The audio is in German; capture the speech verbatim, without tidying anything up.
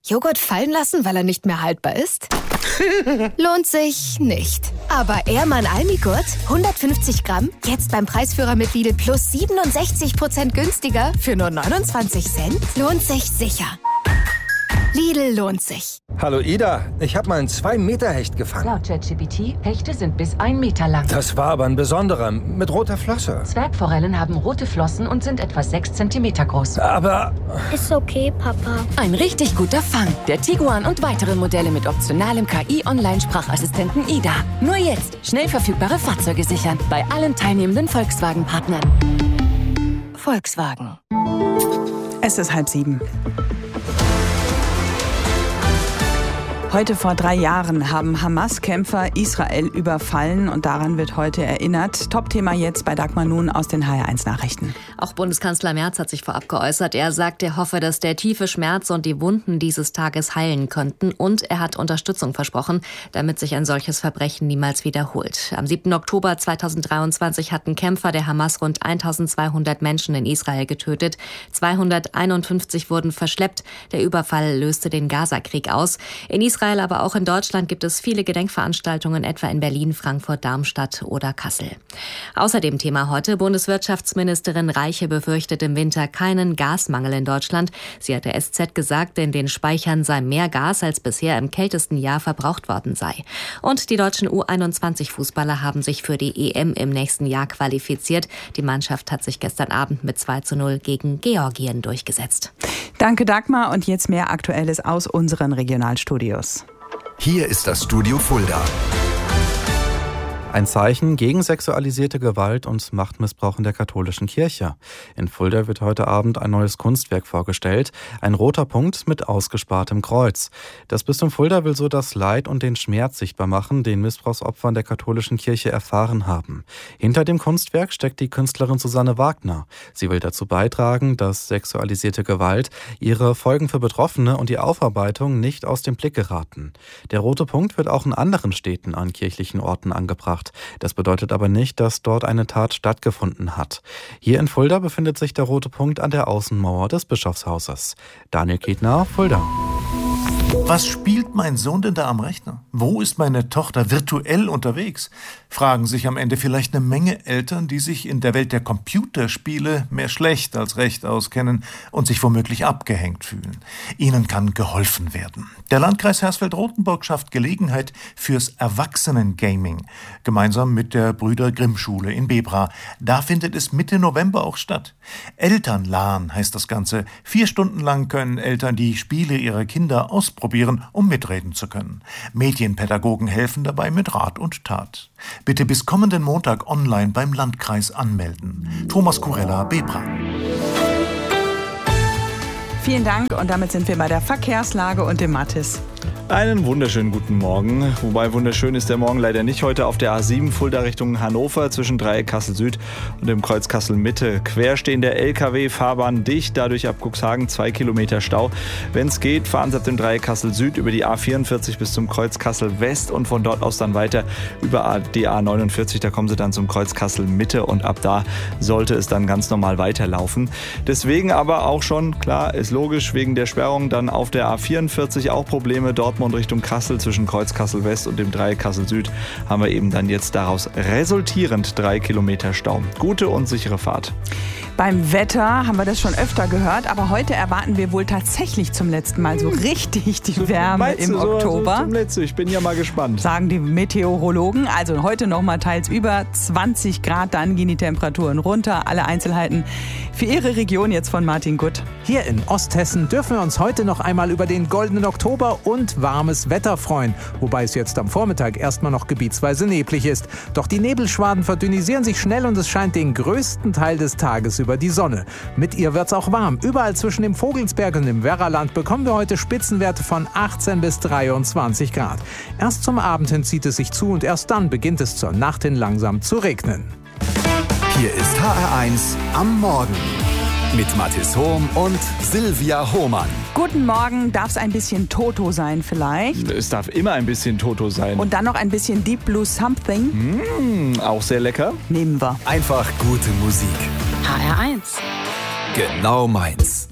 Joghurt fallen lassen, weil er nicht mehr haltbar ist? Lohnt sich nicht. Aber Ehrmann Almigurt, hundertfünfzig Gramm, jetzt beim Preisführer mit Lidl Plus siebenundsechzig Prozent günstiger für nur neunundzwanzig Cent? Lohnt sich sicher. Lidl lohnt sich. Hallo Ida, ich habe mal einen zwei Meter Hecht gefangen. Laut ChatGPT, Hechte sind bis ein Meter lang. Das war aber ein besonderer, mit roter Flosse. Zwergforellen haben rote Flossen und sind etwa sechs Zentimeter groß. Aber... Ist okay, Papa. Ein richtig guter Fang. Der Tiguan und weitere Modelle mit optionalem K I-Online-Sprachassistenten Ida. Nur jetzt schnell verfügbare Fahrzeuge sichern. Bei allen teilnehmenden Volkswagen-Partnern. Volkswagen. Es ist halb sieben. Heute vor drei Jahren haben Hamas-Kämpfer Israel überfallen und daran wird heute erinnert. Top-Thema jetzt bei Dagmar Nun aus den H R eins Nachrichten. Auch Bundeskanzler Merz hat sich vorab geäußert. Er sagt, er hoffe, dass der tiefe Schmerz und die Wunden dieses Tages heilen könnten. Und er hat Unterstützung versprochen, damit sich ein solches Verbrechen niemals wiederholt. Am siebten Oktober zweitausenddreiundzwanzig hatten Kämpfer der Hamas rund eintausendzweihundert Menschen in Israel getötet. zweihunderteinundfünfzig wurden verschleppt. Der Überfall löste den Gaza-Krieg aus. In Israel aber auch in Deutschland gibt es viele Gedenkveranstaltungen, etwa in Berlin, Frankfurt, Darmstadt oder Kassel. Außerdem Thema heute: Bundeswirtschaftsministerin Reiche befürchtet im Winter keinen Gasmangel in Deutschland. Sie hat der S Z gesagt, in den Speichern sei mehr Gas als bisher im kältesten Jahr verbraucht worden sei. Und die deutschen U einundzwanzig Fußballer haben sich für die E M im nächsten Jahr qualifiziert. Die Mannschaft hat sich gestern Abend mit zwei zu null gegen Georgien durchgesetzt. Danke Dagmar und jetzt mehr Aktuelles aus unseren Regionalstudios. Hier ist das Studio Fulda. Ein Zeichen gegen sexualisierte Gewalt und Machtmissbrauch in der katholischen Kirche. In Fulda wird heute Abend ein neues Kunstwerk vorgestellt, ein roter Punkt mit ausgespartem Kreuz. Das Bistum Fulda will so das Leid und den Schmerz sichtbar machen, den Missbrauchsopfer in der katholischen Kirche erfahren haben. Hinter dem Kunstwerk steckt die Künstlerin Susanne Wagner. Sie will dazu beitragen, dass sexualisierte Gewalt, ihre Folgen für Betroffene und die Aufarbeitung nicht aus dem Blick geraten. Der rote Punkt wird auch in anderen Städten an kirchlichen Orten angebracht. Das bedeutet aber nicht, dass dort eine Tat stattgefunden hat. Hier in Fulda befindet sich der rote Punkt an der Außenmauer des Bischofshauses. Daniel Kietner, Fulda. Was spielt mein Sohn denn da am Rechner? Wo ist meine Tochter virtuell unterwegs? Fragen sich am Ende vielleicht eine Menge Eltern, die sich in der Welt der Computerspiele mehr schlecht als recht auskennen und sich womöglich abgehängt fühlen. Ihnen kann geholfen werden. Der Landkreis Hersfeld-Rotenburg schafft Gelegenheit fürs Erwachsenen-Gaming, gemeinsam mit der Brüder-Grimm-Schule in Bebra. Da findet es Mitte November auch statt. Elternlan heißt das Ganze. Vier Stunden lang können Eltern die Spiele ihrer Kinder ausprobieren, um mitreden zu können. Medienpädagogen helfen dabei mit Rat und Tat. Bitte bis kommenden Montag online beim Landkreis anmelden. Thomas Kurella, Bebra. Vielen Dank und damit sind wir bei der Verkehrslage und dem Mathis. Einen wunderschönen guten Morgen. Wobei wunderschön ist der Morgen leider nicht heute auf der A sieben Fulda Richtung Hannover zwischen Dreieck Kassel Süd und dem Kreuz Kassel Mitte. Querstehende L K W-Fahrbahn dicht, dadurch ab Cuxhagen zwei Kilometer Stau. Wenn es geht, fahren Sie ab dem Dreieck Kassel Süd über die A vierundvierzig bis zum Kreuz Kassel West und von dort aus dann weiter über die A neunundvierzig. Da kommen Sie dann zum Kreuz Kassel Mitte und ab da sollte es dann ganz normal weiterlaufen. Deswegen aber auch schon, klar, ist logisch, wegen der Sperrung dann auf der A vierundvierzig auch Probleme. Dortmund Richtung Kassel zwischen Kreuz Kassel West und dem Dreieck Kassel Süd haben wir eben dann jetzt daraus resultierend drei Kilometer Stau. Gute und sichere Fahrt. Beim Wetter haben wir das schon öfter gehört, aber heute erwarten wir wohl tatsächlich zum letzten Mal so richtig die Wärme im Oktober. So zum letzten, ich bin ja mal gespannt. Sagen die Meteorologen. Also heute noch mal teils über zwanzig Grad, dann gehen die Temperaturen runter. Alle Einzelheiten für Ihre Region jetzt von Martin Gutt. Hier in Osthessen dürfen wir uns heute noch einmal über den goldenen Oktober und warmes Wetter freuen. Wobei es jetzt am Vormittag erstmal noch gebietsweise neblig ist. Doch die Nebelschwaden verdünnisieren sich schnell und es scheint den größten Teil des Tages über die Sonne. Mit ihr wird's auch warm. Überall zwischen dem Vogelsberg und dem Werraland bekommen wir heute Spitzenwerte von achtzehn bis dreiundzwanzig Grad. Erst zum Abend hin zieht es sich zu und erst dann beginnt es zur Nacht hin langsam zu regnen. Hier ist H R eins am Morgen mit Mathis Hohm und Silvia Hohmann. Guten Morgen, darf es ein bisschen Toto sein vielleicht? Es darf immer ein bisschen Toto sein. Und dann noch ein bisschen Deep Blue Something? Mmh, auch sehr lecker. Nehmen wir. Einfach gute Musik. H R eins. Genau meins.